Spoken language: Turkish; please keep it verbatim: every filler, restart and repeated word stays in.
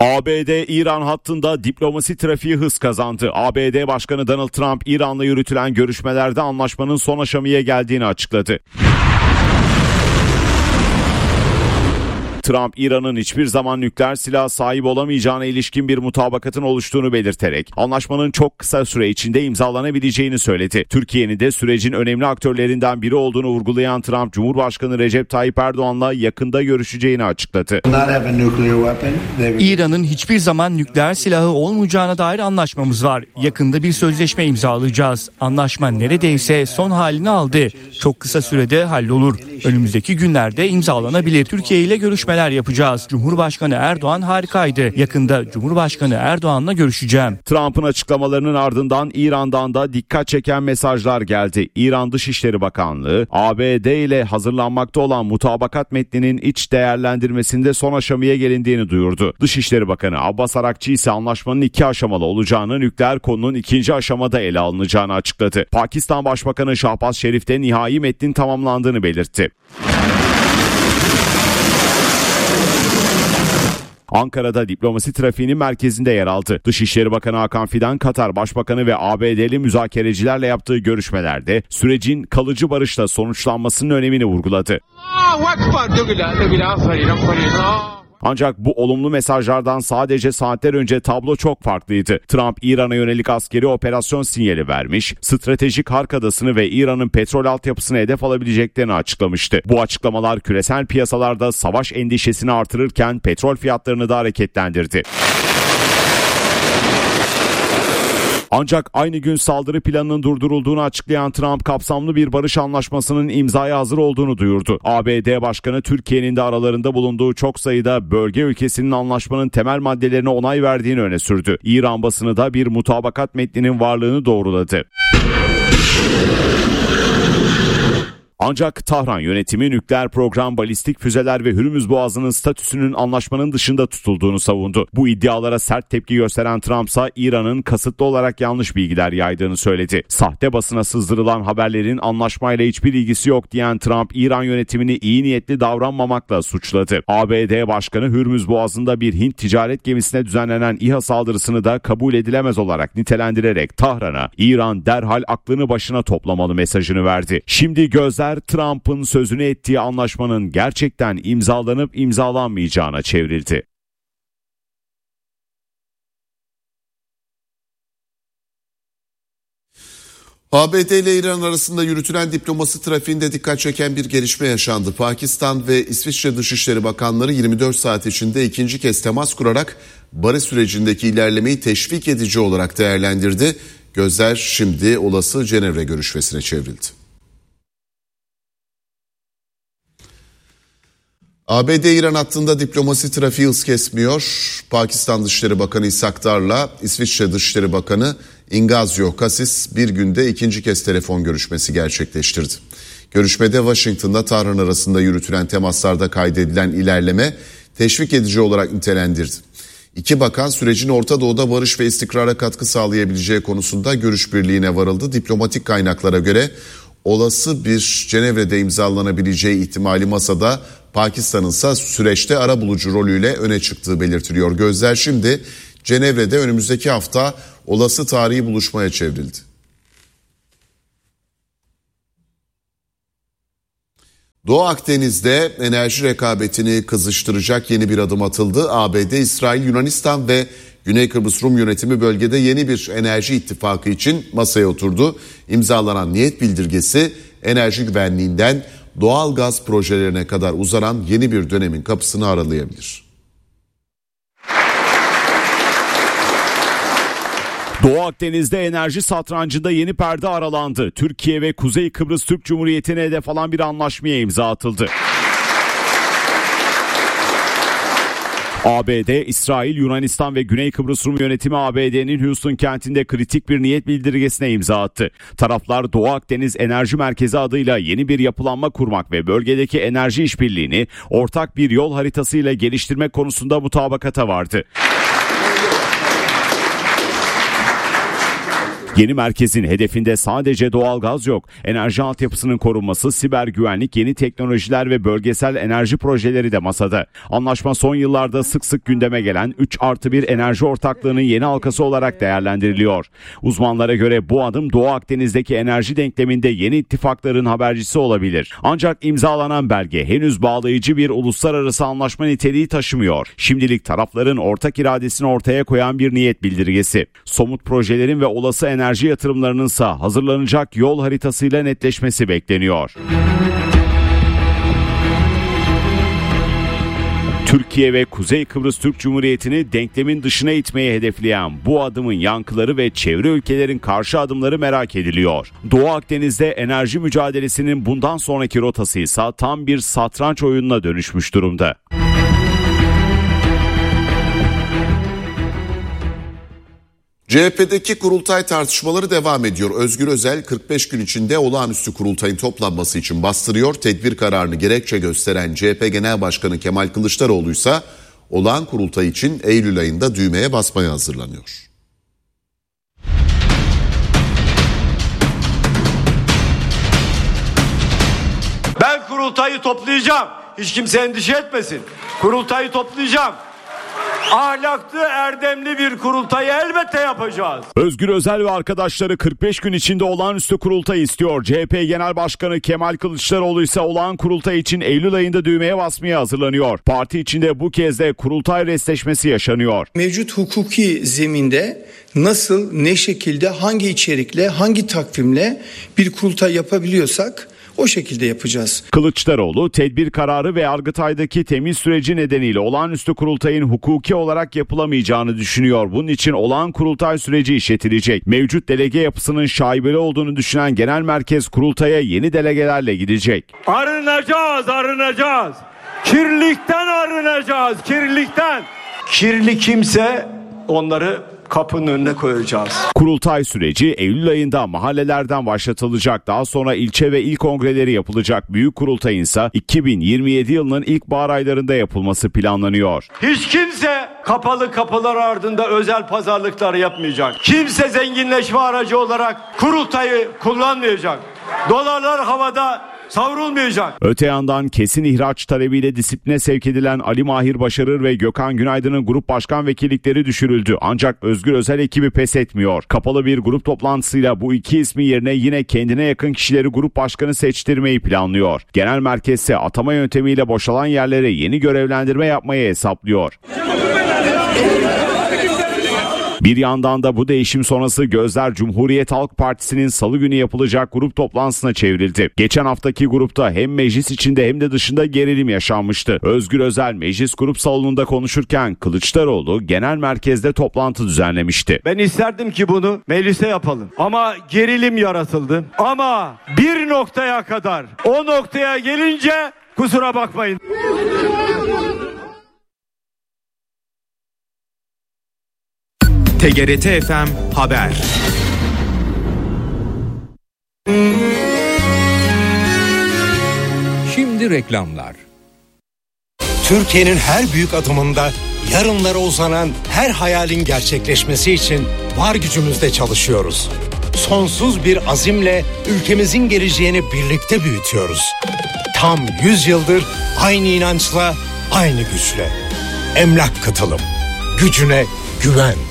A B D-İran hattında diplomasi trafiği hız kazandı. A B D Başkanı Donald Trump, İran'la yürütülen görüşmelerde anlaşmanın son aşamaya geldiğini açıkladı. Trump, İran'ın hiçbir zaman nükleer silah sahibi olamayacağına ilişkin bir mutabakatın oluştuğunu belirterek anlaşmanın çok kısa süre içinde imzalanabileceğini söyledi. Türkiye'nin de sürecin önemli aktörlerinden biri olduğunu vurgulayan Trump, Cumhurbaşkanı Recep Tayyip Erdoğan'la yakında görüşeceğini açıkladı. İran'ın hiçbir zaman nükleer silahı olmayacağına dair anlaşmamız var. Yakında bir sözleşme imzalayacağız. Anlaşma neredeyse son halini aldı. Çok kısa sürede hallolur. Önümüzdeki günlerde imzalanabilir. Türkiye ile görüşmeler yapacağız. Cumhurbaşkanı Erdoğan harikaydı. Yakında Cumhurbaşkanı Erdoğan'la görüşeceğim. Trump'ın açıklamalarının ardından İran'dan da dikkat çeken mesajlar geldi. İran Dışişleri Bakanlığı, A B D ile hazırlanmakta olan mutabakat metninin iç değerlendirmesinde son aşamaya gelindiğini duyurdu. Dışişleri Bakanı Abbas Arakçı ise anlaşmanın iki aşamalı olacağını, nükleer konunun ikinci aşamada ele alınacağını açıkladı. Pakistan Başbakanı Şahbaz Şerif de nihai metnin tamamlandığını belirtti. Ankara'da diplomasi trafiğinin merkezinde yer aldı. Dışişleri Bakanı Hakan Fidan, Katar Başbakanı ve A B D'li müzakerecilerle yaptığı görüşmelerde sürecin kalıcı barışla sonuçlanmasının önemini vurguladı. Ancak bu olumlu mesajlardan sadece saatler önce tablo çok farklıydı. Trump, İran'a yönelik askeri operasyon sinyali vermiş, stratejik Hark Adası'nı ve İran'ın petrol altyapısını hedef alabileceklerini açıklamıştı. Bu açıklamalar küresel piyasalarda savaş endişesini artırırken petrol fiyatlarını da hareketlendirdi. Ancak aynı gün saldırı planının durdurulduğunu açıklayan Trump, kapsamlı bir barış anlaşmasının imzaya hazır olduğunu duyurdu. A B D Başkanı, Türkiye'nin de aralarında bulunduğu çok sayıda bölge ülkesinin anlaşmanın temel maddelerine onay verdiğini öne sürdü. İran basını da bir mutabakat metninin varlığını doğruladı. Ancak Tahran yönetimi nükleer program, balistik füzeler ve Hürmüz Boğazı'nın statüsünün anlaşmanın dışında tutulduğunu savundu. Bu iddialara sert tepki gösteren Trump ise İran'ın kasıtlı olarak yanlış bilgiler yaydığını söyledi. Sahte basına sızdırılan haberlerin anlaşmayla hiçbir ilgisi yok diyen Trump, İran yönetimini iyi niyetli davranmamakla suçladı. A B D Başkanı, Hürmüz Boğazı'nda bir Hint ticaret gemisine düzenlenen İHA saldırısını da kabul edilemez olarak nitelendirerek Tahran'a İran derhal aklını başına toplamalı mesajını verdi. Şimdi gözler Trump'ın sözünü ettiği anlaşmanın gerçekten imzalanıp imzalanmayacağına çevrildi. A B D ile İran arasında yürütülen diplomasi trafiğinde dikkat çeken bir gelişme yaşandı. Pakistan ve İsviçre Dışişleri Bakanları yirmi dört saat içinde ikinci kez temas kurarak barış sürecindeki ilerlemeyi teşvik edici olarak değerlendirdi. Gözler şimdi olası Cenevre görüşmesine çevrildi. A B D-İran hattında diplomasi trafiği hız kesmiyor. Pakistan Dışişleri Bakanı İshak Dar'la İsviçre Dışişleri Bakanı Ingazio Cassis bir günde ikinci kez telefon görüşmesi gerçekleştirdi. Görüşmede Washington'da Tahran arasında yürütülen temaslarda kaydedilen ilerleme teşvik edici olarak nitelendirdi. İki bakan sürecin Orta Doğu'da barış ve istikrara katkı sağlayabileceği konusunda görüş birliğine varıldı. Diplomatik kaynaklara göre olası bir Cenevre'de imzalanabileceği ihtimali masada, Pakistan'ın ise süreçte arabulucu rolüyle öne çıktığı belirtiliyor. Gözler şimdi Cenevre'de önümüzdeki hafta olası tarihi buluşmaya çevrildi. Doğu Akdeniz'de enerji rekabetini kızıştıracak yeni bir adım atıldı. A B D, İsrail, Yunanistan ve Güney Kıbrıs Rum yönetimi bölgede yeni bir enerji ittifakı için masaya oturdu. İmzalanan niyet bildirgesi enerji güvenliğinden doğal gaz projelerine kadar uzanan yeni bir dönemin kapısını aralayabilir. Doğu Akdeniz'de enerji satrancında yeni perde aralandı. Türkiye ve Kuzey Kıbrıs Türk Cumhuriyeti'ne hedef alan bir anlaşmaya imza atıldı. A B D, İsrail, Yunanistan ve Güney Kıbrıs Rum yönetimi A B D'nin Houston kentinde kritik bir niyet bildirgesine imza attı. Taraflar Doğu Akdeniz Enerji Merkezi adıyla yeni bir yapılanma kurmak ve bölgedeki enerji işbirliğini ortak bir yol haritasıyla geliştirmek konusunda mutabakata vardı. Yeni merkezin hedefinde sadece doğalgaz yok. Enerji altyapısının korunması, siber güvenlik, yeni teknolojiler ve bölgesel enerji projeleri de masada. Anlaşma son yıllarda sık sık gündeme gelen üç artı bir enerji ortaklığının yeni halkası olarak değerlendiriliyor. Uzmanlara göre bu adım Doğu Akdeniz'deki enerji denkleminde yeni ittifakların habercisi olabilir. Ancak imzalanan belge henüz bağlayıcı bir uluslararası anlaşma niteliği taşımıyor. Şimdilik tarafların ortak iradesini ortaya koyan bir niyet bildirgesi. Somut projelerin ve olası enerji yatırımlarının ise hazırlanacak yol haritasıyla netleşmesi bekleniyor. Türkiye ve Kuzey Kıbrıs Türk Cumhuriyeti'ni denklemin dışına itmeyi hedefleyen bu adımın yankıları ve çevre ülkelerin karşı adımları merak ediliyor. Doğu Akdeniz'de enerji mücadelesinin bundan sonraki rotası ise tam bir satranç oyununa dönüşmüş durumda. C H P'deki kurultay tartışmaları devam ediyor. Özgür Özel kırk beş gün içinde olağanüstü kurultayın toplanması için bastırıyor. Tedbir kararını gerekçe gösteren C H P Genel Başkanı Kemal Kılıçdaroğlu ise olağan kurultay için Eylül ayında düğmeye basmaya hazırlanıyor. Ben kurultayı toplayacağım. Hiç kimse endişe etmesin. Kurultayı toplayacağım. Ahlaklı, erdemli bir kurultayı elbette yapacağız. Özgür Özel ve arkadaşları kırk beş gün içinde olağanüstü kurultay istiyor. C H P Genel Başkanı Kemal Kılıçdaroğlu ise olağan kurultay için Eylül ayında düğmeye basmaya hazırlanıyor. Parti içinde bu kez de kurultay restleşmesi yaşanıyor. Mevcut hukuki zeminde nasıl, ne şekilde, hangi içerikle, hangi takvimle bir kurultay yapabiliyorsak o şekilde yapacağız. Kılıçdaroğlu tedbir kararı ve Yargıtay'daki temiz süreci nedeniyle olağanüstü kurultayın hukuki olarak yapılamayacağını düşünüyor. Bunun için olağan kurultay süreci işletilecek. Mevcut delege yapısının şaibeli olduğunu düşünen genel merkez kurultaya yeni delegelerle gidecek. Arınacağız, arınacağız. Kirlilikten arınacağız, kirlilikten. Kirli kimse onları kapının önüne koyacağız. Kurultay süreci Eylül ayında mahallelerden başlatılacak. Daha sonra ilçe ve il kongreleri yapılacak. Büyük kurultayın ise iki bin yirmi yedi yılının ilk bahar aylarında yapılması planlanıyor. Hiç kimse kapalı kapılar ardında özel pazarlıklar yapmayacak. Kimse zenginleşme aracı olarak kurultayı kullanmayacak. Dolarlar havada savrulmayacak. Öte yandan kesin ihraç talebiyle disipline sevk edilen Ali Mahir Başarır ve Gökhan Günaydın'ın grup başkan vekillikleri düşürüldü. Ancak Özgür Özel ekibi pes etmiyor. Kapalı bir grup toplantısıyla bu iki ismi yerine yine kendine yakın kişileri grup başkanı seçtirmeyi planlıyor. Genel merkez ise atama yöntemiyle boşalan yerlere yeni görevlendirme yapmayı hesaplıyor. Bir yandan da bu değişim sonrası gözler Cumhuriyet Halk Partisi'nin salı günü yapılacak grup toplantısına çevrildi. Geçen haftaki grupta hem meclis içinde hem de dışında gerilim yaşanmıştı. Özgür Özel meclis grup salonunda konuşurken Kılıçdaroğlu genel merkezde toplantı düzenlemişti. Ben isterdim ki bunu meclise yapalım. Ama gerilim yaratıldı. Ama bir noktaya kadar, o noktaya gelince kusura bakmayın. T G R T F M Haber. Şimdi reklamlar. Türkiye'nin her büyük adımında yarınlara uzanan her hayalin gerçekleşmesi için var gücümüzle çalışıyoruz. Sonsuz bir azimle ülkemizin geleceğini birlikte büyütüyoruz. Tam yüz yıldır aynı inançla, aynı güçle. Emlak Katılım. Gücüne güven.